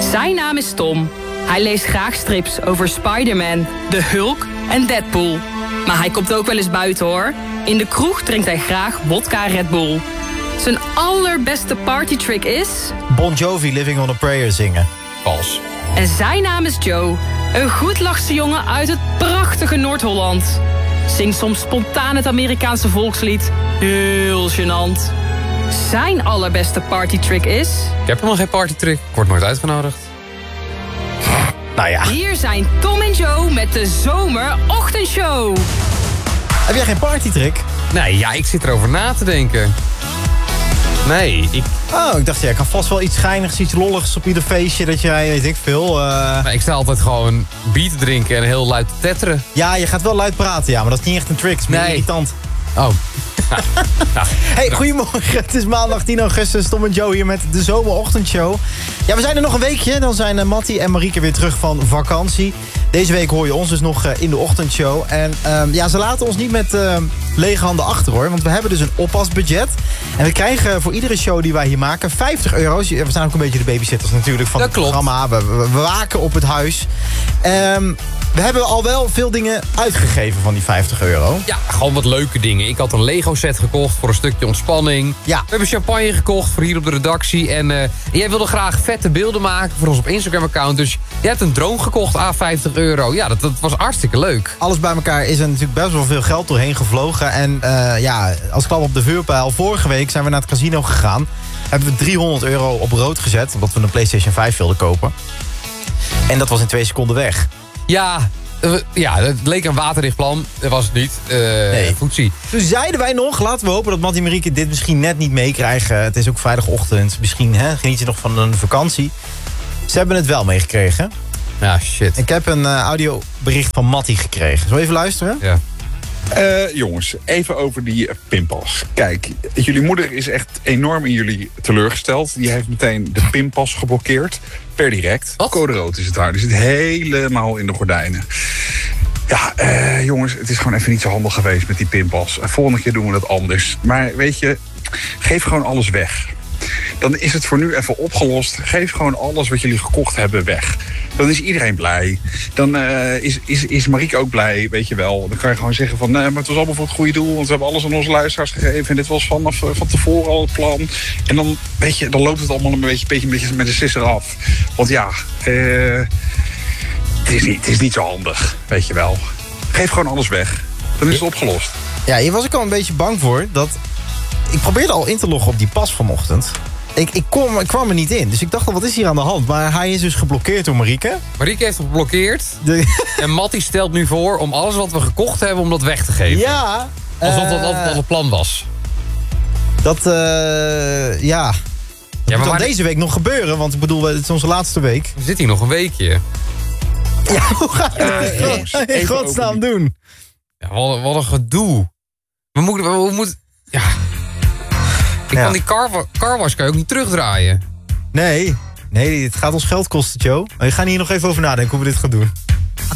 Zijn naam is Tom. Hij leest graag strips over Spider-Man, de Hulk en Deadpool. Maar hij komt ook wel eens buiten, hoor. In de kroeg drinkt hij graag wodka Red Bull. Zijn allerbeste partytrick is... Bon Jovi, Living on a Prayer zingen. Vals. En zijn naam is Joe. Een goedlachse jongen uit het prachtige Noord-Holland. Zingt soms spontaan het Amerikaanse volkslied. Heel gênant. Zijn allerbeste partytrick is... Ik heb helemaal geen partytrick. Ik word nooit uitgenodigd. Nou ja. Hier zijn Tom en Joe met de zomerochtendshow. Heb jij geen partytrick? Nee, ja, ik zit erover na te denken. Nee, Oh, ik dacht, jij kan vast wel iets schijnigs, iets lolligs op ieder feestje dat jij, weet ik veel. ik sta altijd gewoon bier te drinken en heel luid te tetteren. Ja, je gaat wel luid praten, ja, maar dat is niet echt een trick. Het is meer irritant. Oh. Hey, goedemorgen. Het is maandag 10 augustus. Tom en Joe hier met de zomerochtendshow. Ja, we zijn er nog een weekje. Dan zijn Mattie en Marieke weer terug van vakantie. Deze week hoor je ons dus nog in de ochtendshow. En ja, ze laten ons niet met lege handen achter, hoor. Want we hebben dus een oppasbudget. En we krijgen voor iedere show die wij hier maken €50. We zijn ook een beetje de babysitters natuurlijk van het programma. We waken op het huis. We hebben al wel veel dingen uitgegeven van die €50. Ja, gewoon wat leuke dingen. Ik had een Lego set gekocht voor een stukje ontspanning. Ja. We hebben champagne gekocht voor hier op de redactie. En jij wilde graag vette beelden maken voor ons op Instagram-account. Dus jij hebt een drone gekocht, €50. Ja, dat was hartstikke leuk. Alles bij elkaar is er natuurlijk best wel veel geld doorheen gevlogen. En ja, als klap op de vuurpijl. Vorige week zijn we naar het casino gegaan. Hebben we €300 op rood gezet. Omdat we een PlayStation 5 wilden kopen. En dat was in 2 seconden weg. Ja, het leek een waterdicht plan. Dat was het niet. Nee. Voetzie. Toen zeiden wij nog, laten we hopen dat Mattie en Marieke dit misschien net niet meekrijgen. Het is ook vrijdagochtend. Misschien geniet je nog van een vakantie. Ze hebben het wel meegekregen. Ja, shit. Ik heb een audiobericht van Mattie gekregen. Zullen we even luisteren? Ja. Jongens, even over die pinpas. Kijk, jullie moeder is echt enorm in jullie teleurgesteld. Die heeft meteen de pinpas geblokkeerd. Per direct. Wat? Code rood is het haar. Die zit helemaal in de gordijnen. Ja, jongens, het is gewoon even niet zo handig geweest met die pinpas. Volgende keer doen we dat anders. Maar weet je, geef gewoon alles weg. Dan is het voor nu even opgelost. Geef gewoon alles wat jullie gekocht hebben weg. Dan is iedereen blij. Dan is Marieke ook blij, weet je wel. Dan kan je gewoon zeggen van... maar het was allemaal voor het goede doel. Want we hebben alles aan onze luisteraars gegeven. En dit was van tevoren al het plan. En dan, weet je, dan loopt het allemaal een beetje met de sisser af. Want ja, het is niet zo handig, weet je wel. Geef gewoon alles weg. Dan is het opgelost. Ja, hier was ik al een beetje bang voor. Ik probeerde al in te loggen op die pas vanochtend. Ik kwam er niet in. Dus ik dacht al, wat is hier aan de hand? Maar hij is dus geblokkeerd door Marieke. Marieke heeft geblokkeerd. En Mattie stelt nu voor om alles wat we gekocht hebben... om dat weg te geven. Ja. Alsof dat altijd al het plan was. Dat Ja, moet maar dan deze week nog gebeuren. Want ik bedoel, het is onze laatste week. We zitten hier nog een weekje. Ja, hoe ga je dat in godsnaam doen? Ja, wat een gedoe. We moeten... Ja... Ik kan die carwash kan je ook niet terugdraaien. Nee, het gaat ons geld kosten, Joe. We gaan hier nog even over nadenken hoe we dit gaan doen.